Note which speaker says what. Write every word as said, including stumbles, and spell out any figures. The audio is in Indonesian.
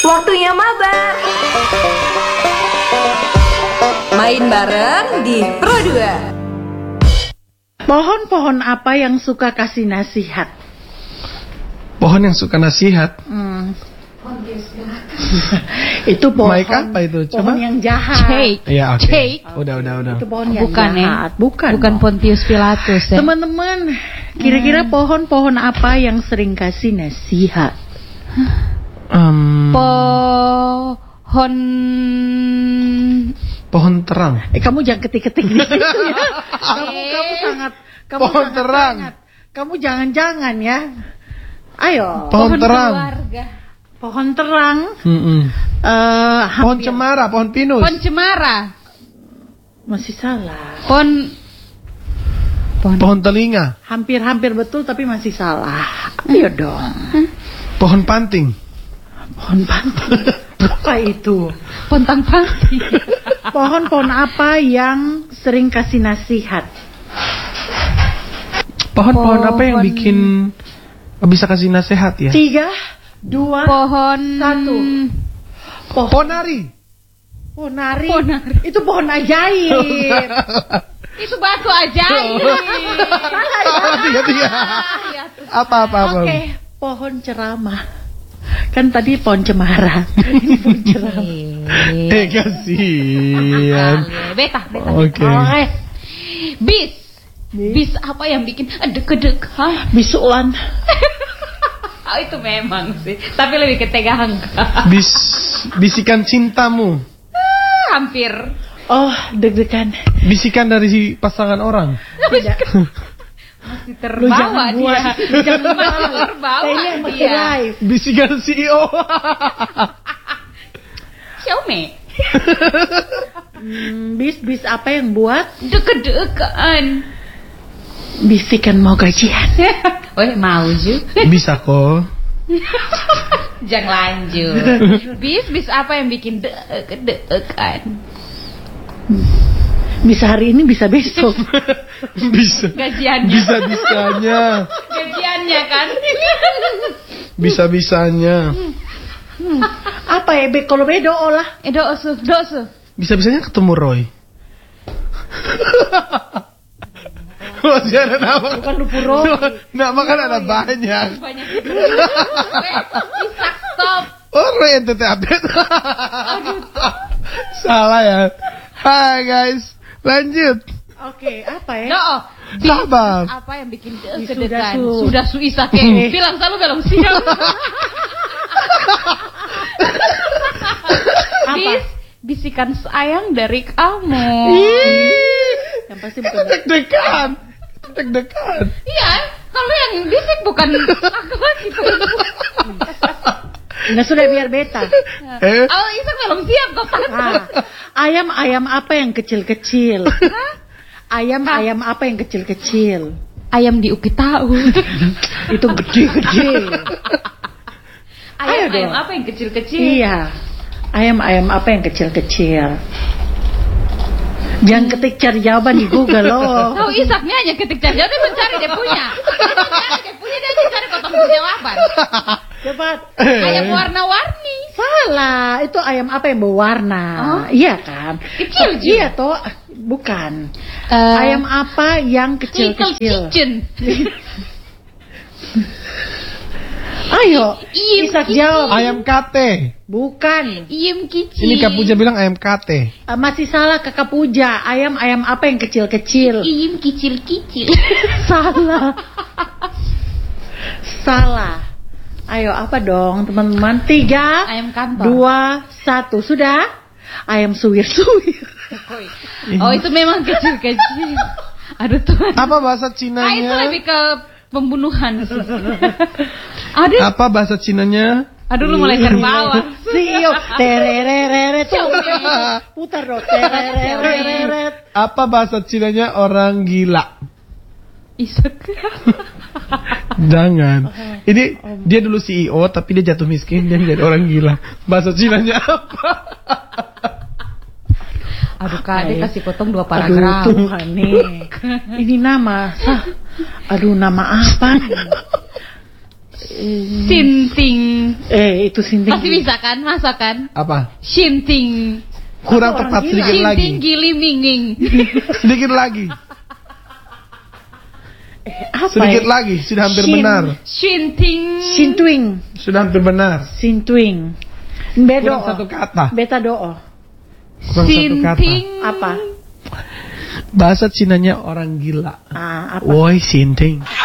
Speaker 1: Waktunya mabar. Main bareng di Pro dua.
Speaker 2: Pohon-pohon apa yang suka kasih nasihat?
Speaker 3: Pohon yang suka nasihat?
Speaker 2: Hmm. Itu pohon.
Speaker 3: Mike apa itu? Coba.
Speaker 2: Pohon yang jahat.
Speaker 4: Cake.
Speaker 3: Iya, oke. Okay.
Speaker 4: Cake.
Speaker 3: Udah, udah, udah.
Speaker 2: Itu pohon yang
Speaker 4: Bukan
Speaker 2: jahat.
Speaker 4: ya?
Speaker 2: Bukan.
Speaker 4: Bukan Pontius Pilatus ya.
Speaker 2: Teman-teman, kira-kira pohon-pohon apa yang sering kasih nasihat?
Speaker 3: Um,
Speaker 4: Pohon
Speaker 3: pohon terang.
Speaker 2: Eh, kamu jangan ketik-ketik gitu ya. Kamu, kamu sangat. Kamu
Speaker 3: Pohon
Speaker 2: sangat,
Speaker 3: terang.
Speaker 2: sangat. Kamu jangan-jangan ya. Ayo.
Speaker 3: Pohon, pohon terang.
Speaker 4: Keluarga.
Speaker 2: Pohon terang.
Speaker 3: Mm-mm.
Speaker 2: Uh,
Speaker 3: pohon cemara, pohon pinus.
Speaker 4: Pohon cemara.
Speaker 2: Masih salah.
Speaker 4: Pohon
Speaker 3: Pohon, pohon telinga.
Speaker 2: Hampir-hampir betul tapi masih salah. Ayo dong.
Speaker 3: Pohon panting.
Speaker 2: Pohon panting. Apa itu?
Speaker 4: Pontang panting.
Speaker 2: Pohon-pohon apa yang sering kasih nasihat?
Speaker 3: Pohon-pohon
Speaker 4: Pohon-
Speaker 3: apa yang bikin bisa kasih nasihat ya?
Speaker 2: Tiga, dua,
Speaker 4: Pohon
Speaker 2: satu. Pohon
Speaker 3: Ponari.
Speaker 2: ponari.
Speaker 4: Ponari.
Speaker 2: Itu pohon ajaib.
Speaker 4: Itu batu ajaib.
Speaker 3: Salah tiga-tiga. Apa-apa apa?
Speaker 2: Oke, pohon ceramah. Kan tadi pohon cemara. Ini pohon ceramah.
Speaker 3: Eh, kasihan.
Speaker 4: Beta, beta.
Speaker 3: Oke.
Speaker 2: Oke.
Speaker 4: Bis. Bis apa yang bikin deg-deg? Hah?
Speaker 2: Bisulan.
Speaker 4: Oh, itu memang sih. Tapi lebih ke tegang.
Speaker 3: Bis bisikan cintamu.
Speaker 4: Hampir.
Speaker 2: Oh, deg-degan.
Speaker 3: Bisikan dari si pasangan orang.
Speaker 2: Tidak.
Speaker 4: Masih
Speaker 2: Lu
Speaker 4: terbawa
Speaker 2: jangan
Speaker 4: dia.
Speaker 2: buat. Lu jangan
Speaker 4: Masih
Speaker 2: buat.
Speaker 4: terbawa
Speaker 2: Saya ini yang masih
Speaker 4: dia.
Speaker 2: live.
Speaker 3: Bisikan C E O.
Speaker 4: Xiaomi.
Speaker 2: Hmm, bis bis apa yang buat
Speaker 4: Deg-degan.
Speaker 2: bisikan mau gajian?
Speaker 4: Weh, mau Ju.
Speaker 3: Bisa kok.
Speaker 4: Jangan lanjut. Bis, bis apa yang bikin deg-degan?
Speaker 2: Bisa hari ini, bisa besok.
Speaker 3: Bisa.
Speaker 4: Gajiannya.
Speaker 3: Bisa bisanya.
Speaker 4: Gajiannya kan.
Speaker 3: Bisa bisanya.
Speaker 2: Hmm. Apa ya? Be, kalau bedo olah.
Speaker 4: Eh, dosu, dosu.
Speaker 3: Bisa bisanya ketemu Roy. Masih ada nama.
Speaker 2: Bukan lupu Roy.
Speaker 3: Nama kan ada banyak.
Speaker 4: Banyak. Weh, Isak, stop.
Speaker 3: Oh, Roy N T T update. Salah ya. Hai guys, lanjut.
Speaker 2: Oke, apa ya?
Speaker 4: No, bis
Speaker 3: Sabar.
Speaker 4: apa yang bikin
Speaker 2: Sudah
Speaker 4: deg-degan?
Speaker 2: su.
Speaker 4: Sudah su Isak ya. Bilang selalu belum siap. Bis, bisikan sayang dari kamu.
Speaker 2: Yang pasti bukan.
Speaker 3: Deg-degan. Deg-degan.
Speaker 4: Iya, kalau yang bisik bukan aku gitu.
Speaker 2: Nah, sudah biar beta.
Speaker 3: Eh,
Speaker 4: Oh, Isak belum siap kok.
Speaker 2: Ah, ayam ayam apa yang kecil-kecil? Ayam ayam apa yang kecil-kecil?
Speaker 4: Ayam diukit tahu.
Speaker 2: Itu gede-gede. Ayo
Speaker 4: Ayam, ayam
Speaker 2: dong.
Speaker 4: apa yang kecil-kecil?
Speaker 2: Iya. Ayam ayam apa yang kecil-kecil? Jangan ketik cari jawaban di Google loh.
Speaker 4: Tahu Isaknya hanya ketik cari jawaban, dia mencari dia punya. Dia mencari dia punya, dia hanya cari potong jawaban.
Speaker 2: Cepat.
Speaker 4: Ayam warna-warni.
Speaker 2: Salah, itu ayam apa yang berwarna?
Speaker 4: Oh?
Speaker 2: Iya kan?
Speaker 4: Kecil,
Speaker 2: Oh,
Speaker 4: Ju.
Speaker 2: iya toh, bukan.
Speaker 4: Eh,
Speaker 2: Ayam apa yang
Speaker 4: Little
Speaker 2: kecil-kecil?
Speaker 4: Kitchen.
Speaker 2: Ayo,
Speaker 4: Iem
Speaker 2: Isak
Speaker 4: Kitchen.
Speaker 2: jawab.
Speaker 3: ayam kate.
Speaker 2: Bukan.
Speaker 4: Iem Kitchen.
Speaker 3: Ini Kak Puja bilang ayam kate.
Speaker 2: Uh, masih salah Kakak Puja. Ayam ayam apa yang kecil-kecil?
Speaker 4: Iem kicil-kicil.
Speaker 2: Salah. Salah. Ayo apa dong teman-teman? Tiga,
Speaker 4: Ayam kantor.
Speaker 2: dua, satu. Sudah? Ayam suwir-suwir.
Speaker 4: Oh, itu memang kecil-kecil. Aduh Tuhan.
Speaker 3: Apa bahasa
Speaker 4: Ah, itu
Speaker 3: Cinanya?
Speaker 4: lebih ke pembunuhan sih. Aduh,
Speaker 3: Apa bahasa Cinanya?
Speaker 4: aduh lu mulai terbawa.
Speaker 2: Sio, terereret. Putar dong. Terereret.
Speaker 3: Apa bahasa Cinanya orang gila?
Speaker 4: Isak.
Speaker 3: Jangan. Ini dia dulu C E O tapi dia jatuh miskin dan jadi orang gila. Bahasa Cinanya apa?
Speaker 4: Aduh Kak, dia kasih potong dua
Speaker 2: Aduh
Speaker 4: paragraf.
Speaker 2: Tuhan nih. Ini nama. Sah. Aduh nama apa?
Speaker 4: Sinting.
Speaker 2: Eh itu sinting.
Speaker 4: Pasti bisa kan masakan?
Speaker 3: Apa?
Speaker 4: Shinting.
Speaker 3: Kurang
Speaker 2: Apa
Speaker 3: tepat
Speaker 2: orang
Speaker 3: sedikit
Speaker 2: gila?
Speaker 3: lagi.
Speaker 4: Shinting gili minging.
Speaker 3: Sedikit lagi.
Speaker 2: Apa
Speaker 3: Sedikit
Speaker 2: ya?
Speaker 3: lagi, sudah hampir
Speaker 2: Shin.
Speaker 3: benar.
Speaker 4: Shinting.
Speaker 2: Sintuing.
Speaker 3: Sudah hampir benar.
Speaker 2: Sintuing. Bedo.
Speaker 3: Kurang satu kata.
Speaker 2: Beta doo.
Speaker 3: Kurang satu kata.
Speaker 4: Shinting.
Speaker 2: Apa?
Speaker 3: Bahasa Cinanya orang gila.
Speaker 2: Ah, apa?
Speaker 3: Woi sinting.